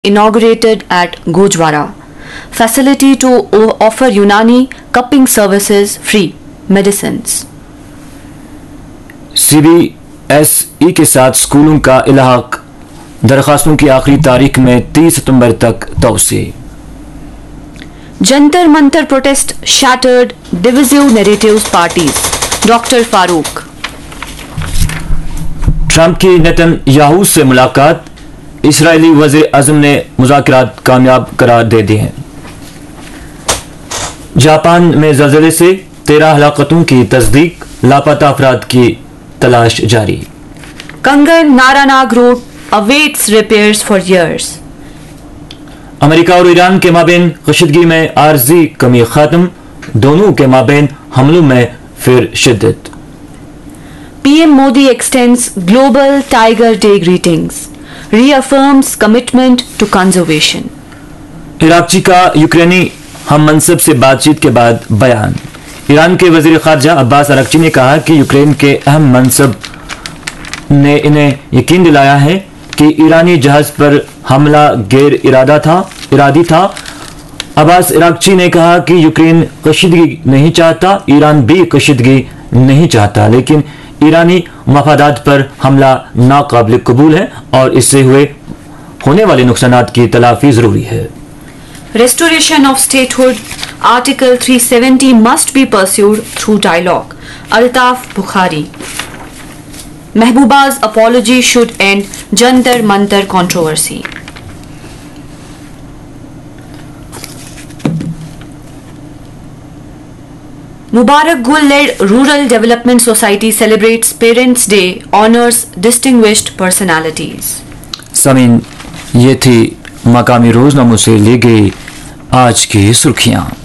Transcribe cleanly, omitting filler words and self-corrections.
inaugurated at Gojwara. Facility to offer Unani cupping services, free medicines. CBSE के साथ स्कूलों का इलाहाक, दरखास्तों की आखिरी तारीख में 30 सितंबर तक तौसी. Jantar Mantar protest shattered divisive narratives parties. Dr. Farooq. Trump की नेतन्याहू से मुलाकात, इस्राएली वज़ीर आज़म ने मुज़ाकरात कामयाब करार दे दिए हैं. जापान में ज़लज़ले से 13 हलाकतों की तस्दीक, लापता अफराद की तलाश जारी. Kangan Naranag road awaits repairs for years. America और ईरान के माबेन कशीदगी में आर्जी कमी खत्म, दोनों के माबेन हमलों में फिर शिद्दत. PM Modi extends Global Tiger Day greetings, reaffirms commitment to conservation. इराक़ची का यूक्रेनी हम मनसब से बातचीत के बाद बयान. ईरान के वज़ीर ख़ारजा अब्बास अरगची ने कहा कि यूक्रेन के अहम मनसब ने इन्हें यकीन दिलाया है कि ईरानी जहाज़ पर हमला गैर इरादी था. अब्बास अरगची ने कहा कि यूक्रेन कशीदगी नहीं चाहता, ईरान भी कशीदगी नहीं चाहता, लेकिन ईरानी मफादात पर हमला नाकाबिल कबूल है और इससे होने वाले नुकसानात की तलाफी जरूरी है. Restoration of statehood, Article 370 must be pursued through dialogue. Altaf Bukhari. Mehbooba's apology should end Jantar Mantar controversy. Mubarak Gul-led Rural Development Society celebrates Parents' Day, honors distinguished personalities. Sameen, ये थी मकामी रोजनामों से ली गई आज की सुर्खियां.